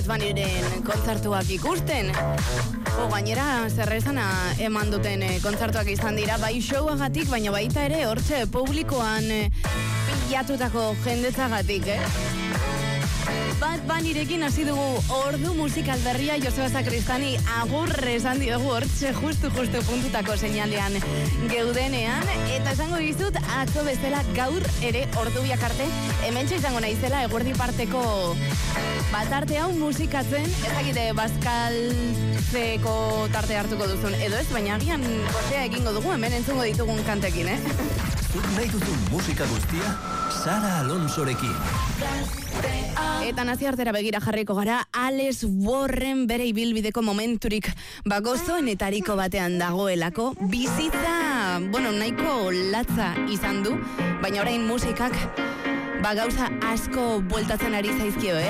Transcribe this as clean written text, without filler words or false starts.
Baniren kontzertuak ikusten. Gainera zerrezana eman duten kontzertuak izan dira, bai showagatik, baina baita ere hortxe publikoan pilatutako jendetzagatik, Bad Bunnyrekin hasi dugu ordu musikal berria. Joseba Sakristani agur esan diogu hortxe justu puntutako seinalean geudenean, eta esango dizut atzo bezala gaur ere ordu biak arte hementxe izango naizela eguerdi parteko batarte hau musikatzen. Ezagite bazkaltzeko tarte hartuko duzun edo ez, baina agian gozea egingo dugu hemen entzungo ditugun kantekin, Zuk nahi duzun musika guztia Sara Alonsorekin. Eta naziartera begira jarriko gara, Alex Warren bere ibilbideko momenturik gozoenetariko batean dagoelako. Bizitza, nahiko latza izan du, baina orain musikak gauza asko bueltatzen ari zaizkio,